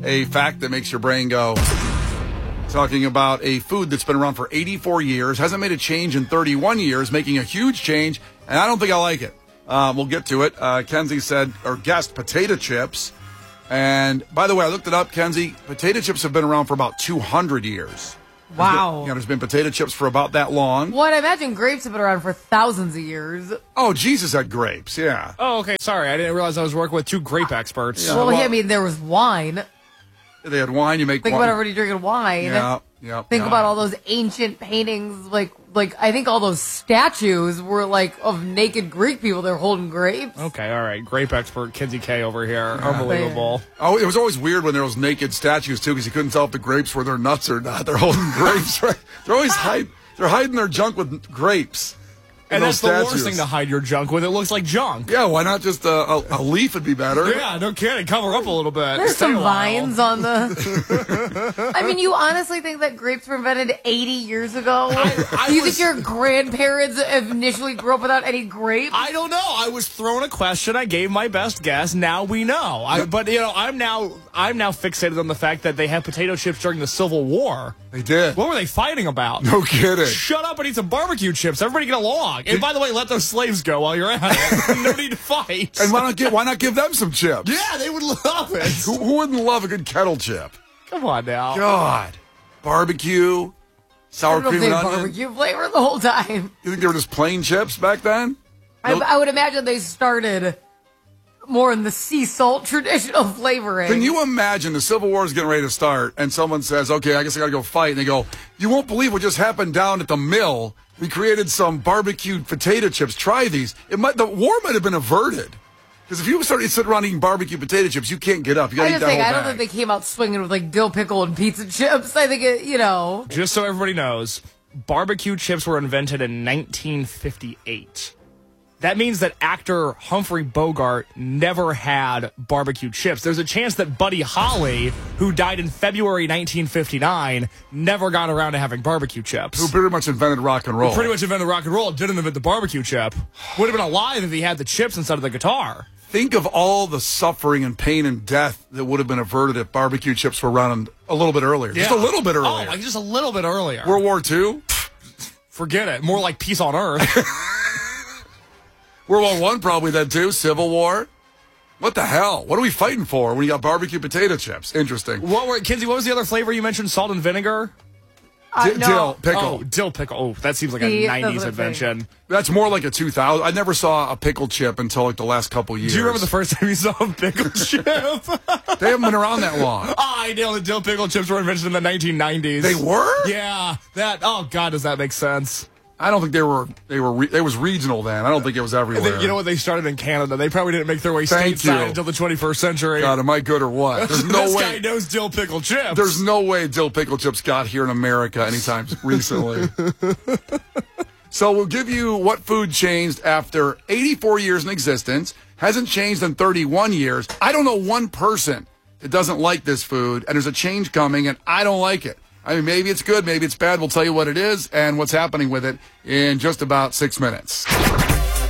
a fact that makes your brain go. Talking about a food that's been around for 84 years, hasn't made a change in 31 years, making a huge change, and I don't think I like it. We'll get to it. Kenzie said, or guessed, potato chips. And by the way, I looked it up, Kenzie. Potato chips have been around for about 200 years. Wow. There's been potato chips for about that long. Well, I imagine grapes have been around for thousands of years. Oh, Jesus had grapes, yeah. Oh, okay. Sorry. I didn't realize I was working with two grape experts. Yeah, Well, I mean, there was wine. They had wine, you make Think wine. about everybody drinking wine. Yeah. Think about all those ancient paintings. Like I think all those statues were of naked Greek people. They're holding grapes. Okay, all right. Grape expert Kinsey K over here. Unbelievable. Oh, it was always weird when there was naked statues, too, because you couldn't tell if the grapes were their nuts or not. They're holding grapes, right? They're always hiding their junk with grapes. And that's the statues. worst thing to hide your junk with. It looks like junk. Yeah, why not just a leaf would be better? Yeah, no kidding. Cover up a little bit. There's Stay some a while. vines on the. I mean, you honestly think that grapes were invented 80 years ago? You think your grandparents initially grew up without any grapes? I don't know. I was thrown a question. I gave my best guess. Now we know. I'm now fixated on the fact that they had potato chips during the Civil War. They did. What were they fighting about? No kidding. Shut up and eat some barbecue chips. Everybody get along. And by the way, let those slaves go while you're at it. No need to fight. And why not give them some chips? Yeah, they would love it. Who wouldn't love a good kettle chip? Come on now. God. Barbecue, sour cream and onion. Barbecue flavor the whole time. You think they were just plain chips back then? I would imagine they started more in the sea salt traditional flavoring. Can you imagine the Civil War is getting ready to start and someone says, okay, I guess I got to go fight. And they go, you won't believe what just happened down at the mill. We created some barbecued potato chips. Try these. The war might have been averted. Because if you started sitting around eating barbecue potato chips, you can't get up. You got to eat that whole I don't bag. think they came out swinging with dill pickle and pizza chips. I think Just so everybody knows, barbecue chips were invented in 1958. That means that actor Humphrey Bogart never had barbecue chips. There's a chance that Buddy Holly, who died in February 1959, never got around to having barbecue chips. Who pretty much invented rock and roll. Pretty much invented rock and roll, didn't invent the barbecue chip. Would have been alive if he had the chips instead of the guitar. Think of all the suffering and pain and death that would have been averted if barbecue chips were around a little bit earlier. Yeah. Just a little bit earlier. Oh, just a little bit earlier. World War II? Forget it. More like peace on earth. World War I probably then too. Civil War. What the hell? What are we fighting for when you got barbecue potato chips? Interesting. Kinsey, what was the other flavor you mentioned? Salt and vinegar? Dill pickle. Oh, dill pickle. Oh, that seems like a 90s invention. That's more like a 2000. I never saw a pickle chip until the last couple years. Do you remember the first time you saw a pickle chip? They haven't been around that long. I know the dill pickle chips were invented in the 1990s. They were? Yeah. Oh, God, does that make sense? I don't think they was regional then. I don't think it was everywhere. You know what? They started in Canada. They probably didn't make their way Thank stateside you. until the 21st century. God, am I good or what? There's no this way. guy knows dill pickle chips. There's no way dill pickle chips got here in America anytime recently. So we'll give you what food changed after 84 years in existence, hasn't changed in 31 years. I don't know one person that doesn't like this food, and there's a change coming, and I don't like it. I mean, maybe it's good, maybe it's bad. We'll tell you what it is and what's happening with it in just about 6 minutes.